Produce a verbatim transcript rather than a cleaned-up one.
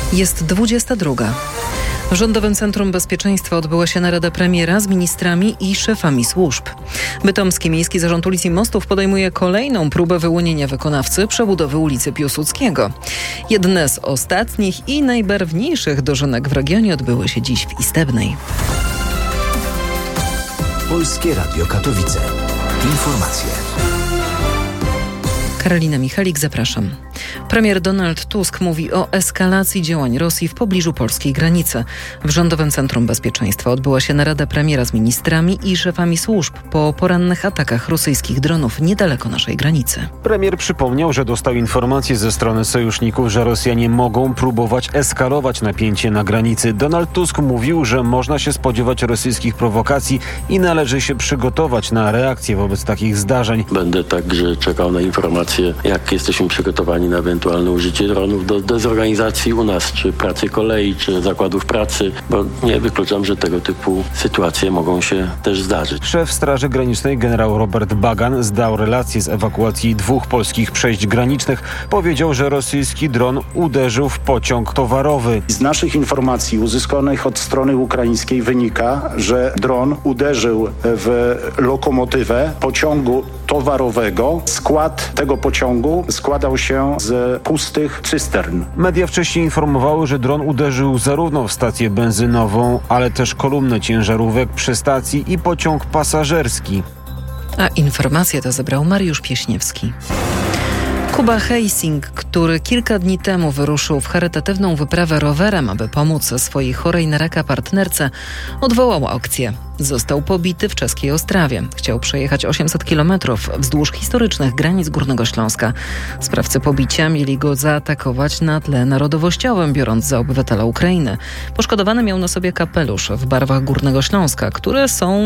Jest dwudziesta druga. W Rządowym Centrum Bezpieczeństwa odbyła się narada premiera z ministrami i szefami służb. Bytomski Miejski Zarząd Ulic i Mostów podejmuje kolejną próbę wyłonienia wykonawcy przebudowy ulicy Piłsudskiego. Jedne z ostatnich i najbarwniejszych dożynek w regionie odbyły się dziś w Istebnej. Polskie Radio Katowice. Informacje. Karolina Michalik, zapraszam. Premier Donald Tusk mówi o eskalacji działań Rosji w pobliżu polskiej granicy. W Rządowym Centrum Bezpieczeństwa odbyła się narada premiera z ministrami i szefami służb po porannych atakach rosyjskich dronów niedaleko naszej granicy. Premier przypomniał, że dostał informacje ze strony sojuszników, że Rosjanie mogą próbować eskalować napięcie na granicy. Donald Tusk mówił, że można się spodziewać rosyjskich prowokacji i należy się przygotować na reakcję wobec takich zdarzeń. Będę także czekał na informacje, jak jesteśmy przygotowani na ewentualne użycie dronów do dezorganizacji u nas, czy pracy kolei, czy zakładów pracy, bo nie wykluczam, że tego typu sytuacje mogą się też zdarzyć. Szef Straży Granicznej generał Robert Bagan zdał relację z ewakuacji dwóch polskich przejść granicznych. Powiedział, że rosyjski dron uderzył w pociąg towarowy. Z naszych informacji uzyskanych od strony ukraińskiej wynika, że dron uderzył w lokomotywę pociągu towarowego. Skład tego pociągu składał się z pustych cystern. Media wcześniej informowały, że dron uderzył zarówno w stację benzynową, ale też kolumnę ciężarówek przy stacji i pociąg pasażerski. A informację to zebrał Mariusz Pieśniewski. Kuba Heising, który kilka dni temu wyruszył w charytatywną wyprawę rowerem, aby pomóc swojej chorej na raka partnerce, odwołał akcję. Został pobity w czeskiej Ostrawie. Chciał przejechać osiemset kilometrów wzdłuż historycznych granic Górnego Śląska. Sprawcy pobicia mieli go zaatakować na tle narodowościowym, biorąc za obywatela Ukrainy. Poszkodowany miał na sobie kapelusz w barwach Górnego Śląska, które są